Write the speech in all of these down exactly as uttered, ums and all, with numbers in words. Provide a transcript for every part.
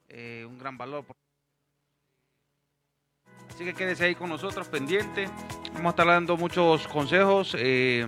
eh, un gran valor. Así que quédese ahí con nosotros pendiente. Vamos a estar dando muchos consejos, eh,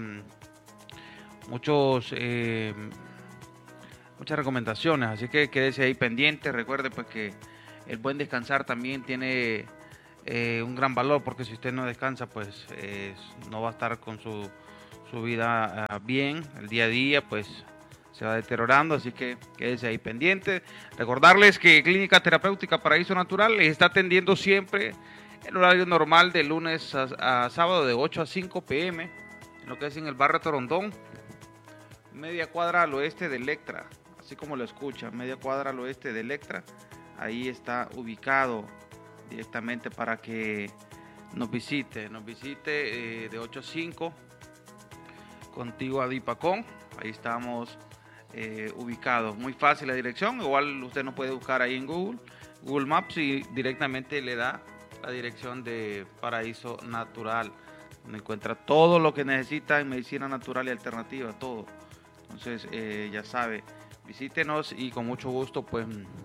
muchos, eh, muchas recomendaciones. Así que quédese ahí pendiente. Recuerde pues que el buen descansar también tiene eh, un gran valor, porque si usted no descansa pues eh, no va a estar con su, su vida uh, bien. El día a día pues se va deteriorando, así que quédese ahí pendiente. Recordarles que Clínica Terapéutica Paraíso Natural les está atendiendo siempre el horario normal de lunes a, a sábado de ocho a cinco p m en lo que es en el barrio Torondón, media cuadra al oeste de Electra, así como lo escucha, media cuadra al oeste de Electra. Ahí está ubicado directamente para que nos visite, nos visite eh, de ocho a cinco, contigo a Dipacón. Ahí estamos eh, ubicados, muy fácil la dirección. Igual usted nos puede buscar ahí en Google, Google Maps, y directamente le da la dirección de Paraíso Natural, donde encuentra todo lo que necesita en medicina natural y alternativa, todo. Entonces eh, ya sabe, visítenos y con mucho gusto pues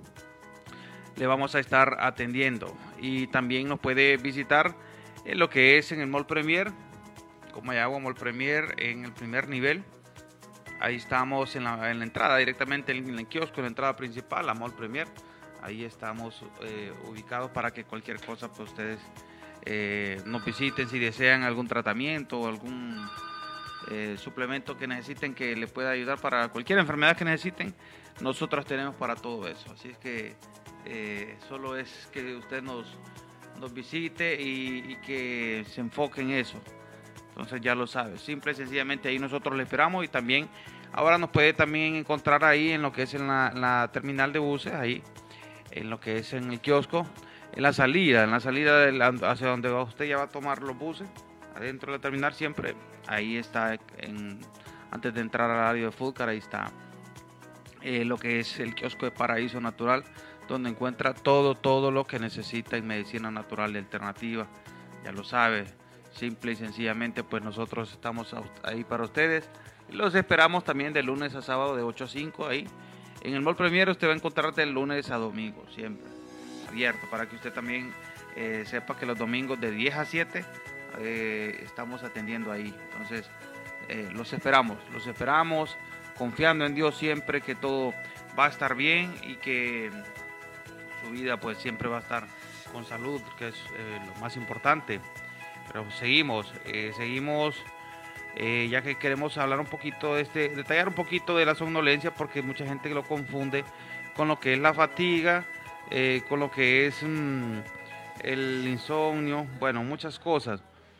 le vamos a estar atendiendo. Y también nos puede visitar en lo que es en el Mall Premier, como Mayagua Mall Premier, en el primer nivel. Ahí estamos en la, en la entrada, directamente en el kiosco, en la entrada principal, la Mall Premier. Ahí estamos eh, ubicados para que cualquier cosa pues ustedes eh, nos visiten si desean algún tratamiento o algún eh, suplemento que necesiten que les pueda ayudar para cualquier enfermedad que necesiten. Nosotros tenemos para todo eso. Así es que eh, solo es que usted nos, nos visite y, y que se enfoque en eso. Entonces ya lo sabe, simple y sencillamente ahí nosotros le esperamos. Y también ahora nos puede también encontrar ahí en lo que es en la, la terminal de buses, ahí en lo que es en el kiosco, en la salida, en la salida de la, hacia donde usted ya va a tomar los buses, adentro de la terminal siempre, ahí está, en, antes de entrar al área de Foodcar, ahí está eh, lo que es el kiosco de Paraíso Natural, donde encuentra todo, todo lo que necesita en medicina natural y alternativa. Ya lo sabe, simple y sencillamente pues nosotros estamos ahí para ustedes. Y los esperamos también de lunes a sábado de ocho a cinco ahí. En el Mall Premier usted va a encontrar de lunes a domingo, siempre abierto, para que usted también eh, sepa que los domingos de diez a siete eh, estamos atendiendo ahí. Entonces eh, los esperamos, los esperamos, confiando en Dios siempre que todo va a estar bien y que su vida pues siempre va a estar con salud, que es eh, lo más importante. Pero seguimos, eh, seguimos... Eh, ya que queremos hablar un poquito de este, detallar un poquito de la somnolencia, porque mucha gente lo confunde con lo que es la fatiga, eh, con lo que es mmm, el insomnio, bueno, muchas cosas.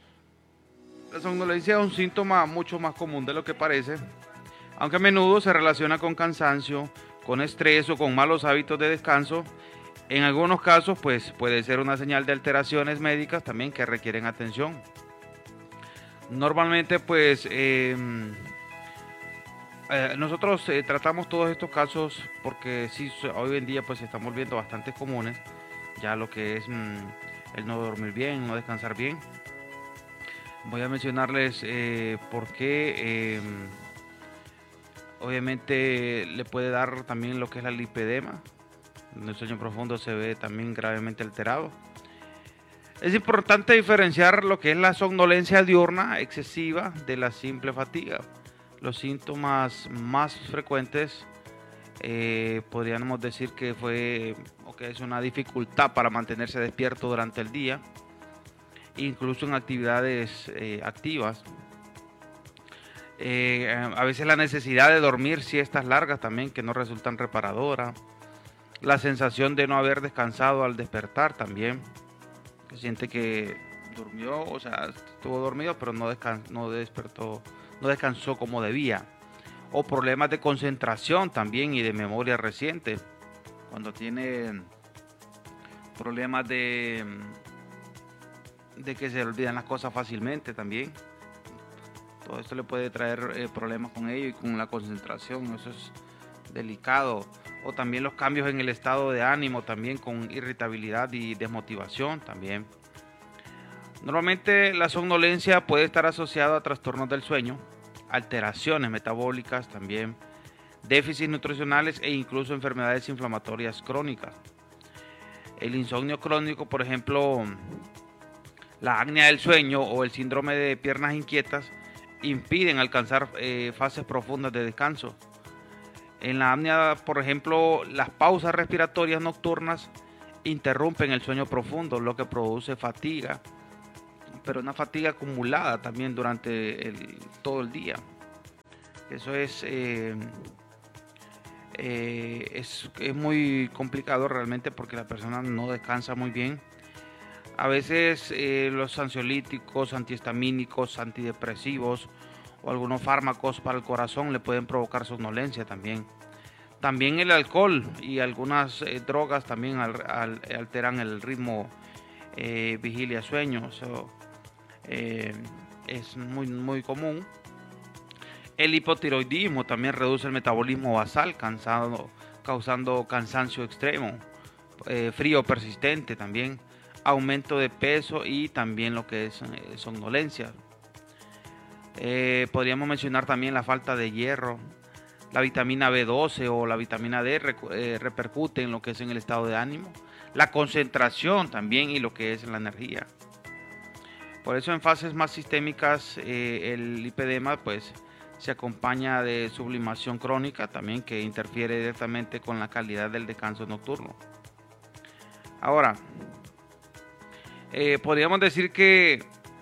La somnolencia es un síntoma mucho más común de lo que parece, aunque a menudo se relaciona con cansancio, con estrés o con malos hábitos de descanso. En algunos casos, pues puede ser una señal de alteraciones médicas también que requieren atención. Normalmente pues eh, eh, nosotros eh, tratamos todos estos casos porque sí, hoy en día pues se están volviendo bastante comunes ya lo que es mmm, el no dormir bien, no descansar bien. Voy a mencionarles eh, por qué eh, obviamente le puede dar también lo que es la lipedema. En el sueño profundo se ve también gravemente alterado. Es importante diferenciar lo que es la somnolencia diurna excesiva de la simple fatiga. Los síntomas más frecuentes eh, podríamos decir que fue o que es una dificultad para mantenerse despierto durante el día, incluso en actividades eh, activas. Eh, a veces la necesidad de dormir siestas largas también que no resultan reparadoras. La sensación de no haber descansado al despertar también. Que siente que durmió, o sea, estuvo dormido, pero no, descan no despertó, no descansó como debía. O problemas de concentración también y de memoria reciente. Cuando tiene problemas de, de que se olvidan las cosas fácilmente también. Todo esto le puede traer eh, problemas con ello y con la concentración. Eso es delicado. O también los cambios en el estado de ánimo, también con irritabilidad y desmotivación también. Normalmente la somnolencia puede estar asociada a trastornos del sueño, alteraciones metabólicas también, déficits nutricionales e incluso enfermedades inflamatorias crónicas. El insomnio crónico, por ejemplo, la apnea del sueño o el síndrome de piernas inquietas, impiden alcanzar eh, fases profundas de descanso. En la apnea, por ejemplo, las pausas respiratorias nocturnas interrumpen el sueño profundo, lo que produce fatiga, pero una fatiga acumulada también durante el, todo el día. Eso es, eh, eh, es, es muy complicado realmente porque la persona no descansa muy bien. A veces eh, los ansiolíticos, antihistamínicos, antidepresivos o algunos fármacos para el corazón le pueden provocar somnolencia también. También el alcohol y algunas eh, drogas también al, al, alteran el ritmo eh, vigilia-sueño. So, eh, es muy, muy común. El hipotiroidismo también reduce el metabolismo basal, cansado, causando cansancio extremo, eh, frío persistente también, aumento de peso y también lo que es eh, somnolencia. Eh, podríamos mencionar también la falta de hierro. La vitamina B doce o la vitamina D eh, repercute en lo que es en el estado de ánimo, la concentración también y lo que es la energía. Por eso en fases más sistémicas eh, el lipedema pues se acompaña de sublimación crónica también que interfiere directamente con la calidad del descanso nocturno. Ahora, eh, podríamos decir que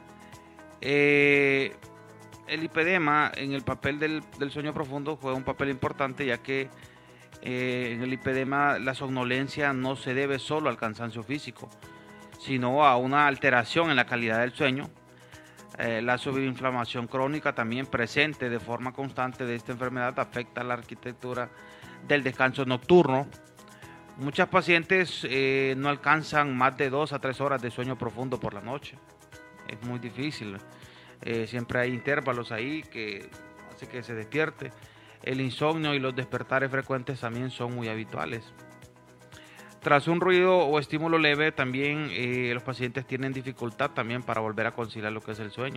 eh, el lipedema en el papel del, del sueño profundo juega un papel importante, ya que eh, en el lipedema la somnolencia no se debe solo al cansancio físico, sino a una alteración en la calidad del sueño. Eh, la subinflamación crónica también presente de forma constante de esta enfermedad afecta la arquitectura del descanso nocturno. Muchas pacientes eh, no alcanzan más de dos a tres horas de sueño profundo por la noche. Es muy difícil. Eh, siempre hay intervalos ahí que hace que se despierte. El insomnio y los despertares frecuentes también son muy habituales. Tras un ruido o estímulo leve, también eh, los pacientes tienen dificultad también para volver a conciliar lo que es el sueño.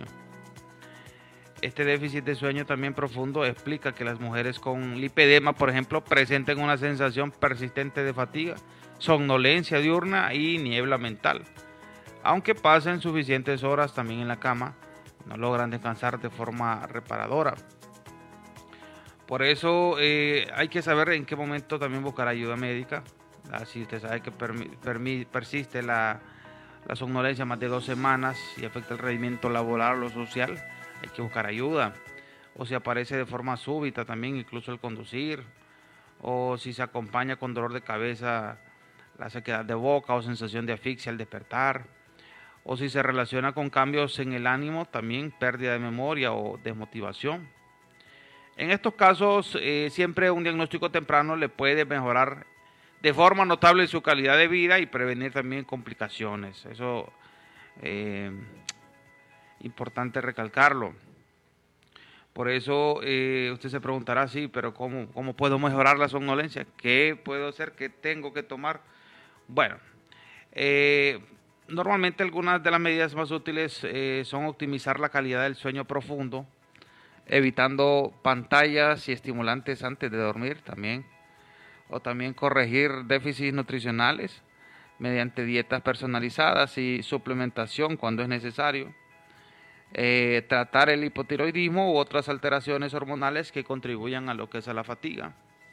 Este déficit de sueño también profundo explica que las mujeres con lipedema, por ejemplo, presenten una sensación persistente de fatiga, somnolencia diurna y niebla mental. Aunque pasen suficientes horas también en la cama, no logran descansar de forma reparadora. Por eso eh, hay que saber en qué momento también buscar ayuda médica. Si usted sabe que persiste la, la somnolencia más de dos semanas y afecta el rendimiento laboral o social, hay que buscar ayuda. O si aparece de forma súbita también, incluso el conducir. O si se acompaña con dolor de cabeza, la sequedad de boca o sensación de asfixia al despertar. O si se relaciona con cambios en el ánimo, también pérdida de memoria o desmotivación. En estos casos, eh, siempre un diagnóstico temprano le puede mejorar de forma notable su calidad de vida y prevenir también complicaciones. Eso es eh, importante recalcarlo. Por eso eh, usted se preguntará, sí, pero ¿cómo, ¿cómo puedo mejorar la somnolencia? ¿Qué puedo hacer? ¿Qué tengo que tomar? Bueno, eh, normalmente algunas de las medidas más útiles eh, son optimizar la calidad del sueño profundo, evitando pantallas y estimulantes antes de dormir también, o también corregir déficits nutricionales mediante dietas personalizadas y suplementación cuando es necesario, eh, tratar el hipotiroidismo u otras alteraciones hormonales que contribuyan a lo que es a la fatiga.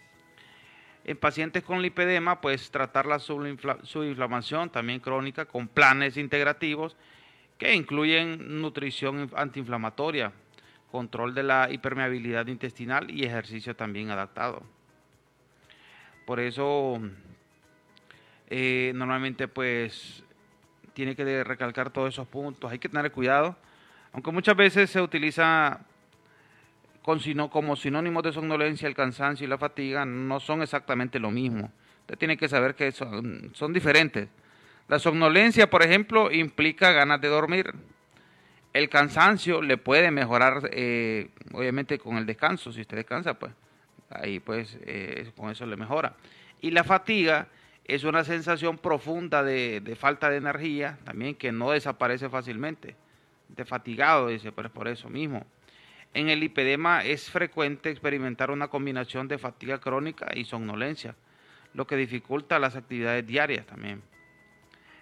En pacientes con lipedema, pues tratar la subinflamación también crónica con planes integrativos que incluyen nutrición antiinflamatoria, control de la hipermeabilidad intestinal y ejercicio también adaptado. Por eso, eh, normalmente pues tiene que recalcar todos esos puntos. Hay que tener cuidado, aunque muchas veces se utiliza con, como sinónimos de somnolencia el cansancio y la fatiga, no son exactamente lo mismo. Usted tiene que saber que son, son diferentes. La somnolencia, por ejemplo, implica ganas de dormir. El cansancio le puede mejorar, eh, obviamente, con el descanso. Si usted descansa, pues ahí pues eh, con eso le mejora. Y la fatiga es una sensación profunda de, de falta de energía, también que no desaparece fácilmente, de fatigado, dice, pero es por eso mismo. En el lipedema es frecuente experimentar una combinación de fatiga crónica y somnolencia, lo que dificulta las actividades diarias también.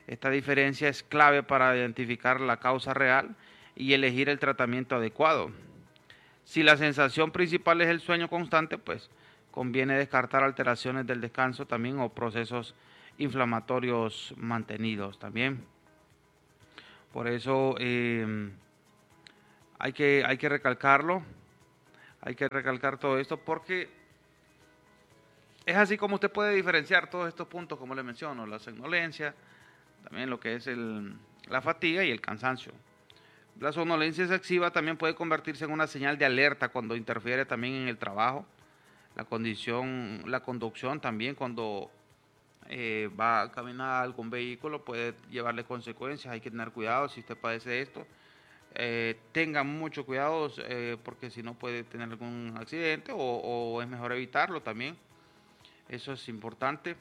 Esta diferencia es clave para identificar la causa real y elegir el tratamiento adecuado. Si la sensación principal es el sueño constante, pues conviene descartar alteraciones del descanso también o procesos inflamatorios mantenidos también. Por eso eh, hay que, hay que recalcarlo, hay que recalcar todo esto porque es así como usted puede diferenciar todos estos puntos, como le menciono, la somnolencia, también lo que es el, la fatiga y el cansancio. La somnolencia excesiva también puede convertirse en una señal de alerta cuando interfiere también en el trabajo, la condición, la conducción también cuando eh, va a caminar algún vehículo puede llevarle consecuencias, hay que tener cuidado si usted padece de esto. Eh, tenga mucho cuidado eh, porque si no puede tener algún accidente o, o es mejor evitarlo también. Eso es importante.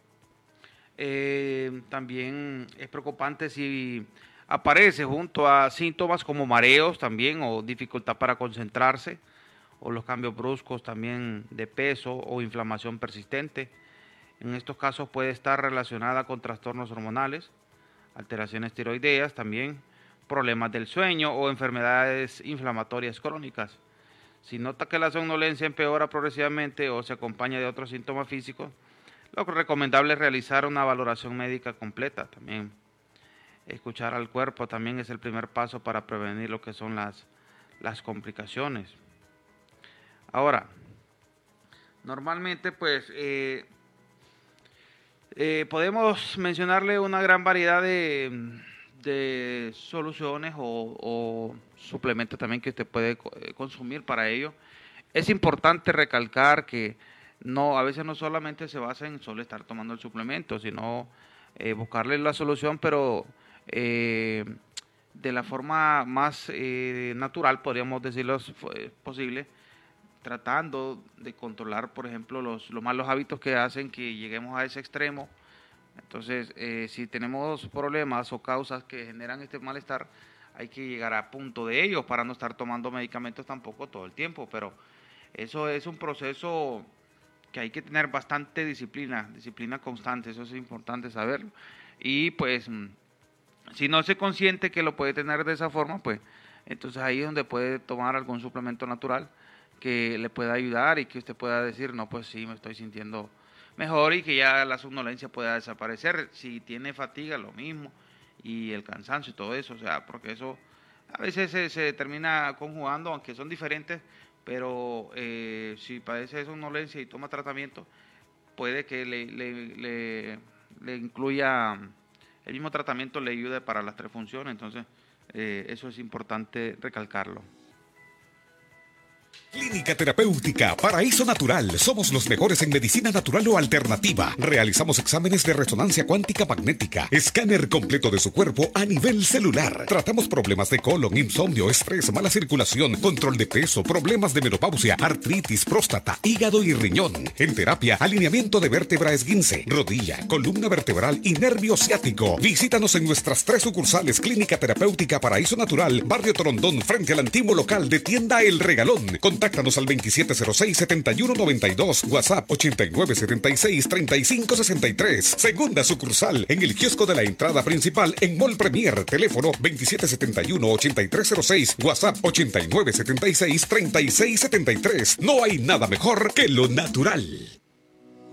Eh, también es preocupante si aparece junto a síntomas como mareos también o dificultad para concentrarse o los cambios bruscos también de peso o inflamación persistente. En estos casos puede estar relacionada con trastornos hormonales, alteraciones tiroideas también, problemas del sueño o enfermedades inflamatorias crónicas. Si nota que la somnolencia empeora progresivamente o se acompaña de otros síntomas físicos, lo recomendable es realizar una valoración médica completa también. Escuchar al cuerpo también es el primer paso para prevenir lo que son las, las complicaciones. Ahora, normalmente pues eh, eh, podemos mencionarle una gran variedad de, de soluciones o, o suplementos también que usted puede consumir para ello. Es importante recalcar que no, a veces no solamente se basa en solo estar tomando el suplemento, sino eh, buscarle la solución, pero eh, de la forma más eh, natural, podríamos decirlo eh, posible, tratando de controlar, por ejemplo, los, los malos hábitos que hacen que lleguemos a ese extremo. Entonces, eh, si tenemos problemas o causas que generan este malestar, hay que llegar a punto de ellos para no estar tomando medicamentos tampoco todo el tiempo, pero eso es un proceso que hay que tener bastante disciplina, disciplina constante, eso es importante saberlo. Y pues, si no se consciente que lo puede tener de esa forma, pues, entonces ahí es donde puede tomar algún suplemento natural que le pueda ayudar y que usted pueda decir, no, pues sí, me estoy sintiendo mejor y que ya la somnolencia pueda desaparecer. Si tiene fatiga, lo mismo, y el cansancio y todo eso, o sea, porque eso a veces se, se termina conjugando, aunque son diferentes, pero eh, si padece de somnolencia y toma tratamiento, puede que le, le, le, le incluya, el mismo tratamiento le ayude para las tres funciones, entonces eh, eso es importante recalcarlo. Clínica Terapéutica Paraíso Natural. Somos los mejores en medicina natural o alternativa. Realizamos exámenes de resonancia cuántica magnética, escáner completo de su cuerpo a nivel celular. Tratamos problemas de colon, insomnio, estrés, mala circulación, control de peso, problemas de menopausia, artritis, próstata, hígado y riñón. En terapia, alineamiento de vértebra esguince, rodilla, columna vertebral y nervio ciático. Visítanos en nuestras tres sucursales. Clínica Terapéutica Paraíso Natural, Barrio Torondón, frente al antiguo local de Tienda El Regalón. Contáctanos al veintisiete cero seis, setenta y uno noventa y dos, WhatsApp ochenta y nueve setenta y seis, treinta y cinco sesenta y tres. Segunda sucursal en el kiosco de la entrada principal en Mall Premier. Teléfono veintisiete setenta y uno, ochenta y tres cero seis, WhatsApp ochenta y nueve setenta y seis, treinta y seis setenta y tres. No hay nada mejor que lo natural.